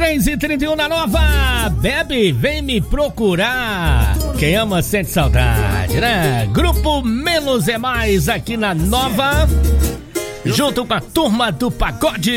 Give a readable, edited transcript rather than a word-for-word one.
3h31 na Nova. Bebe, vem me procurar. Quem ama sente saudade, né? Grupo Menos é Mais aqui na Nova, junto com a turma do pagode.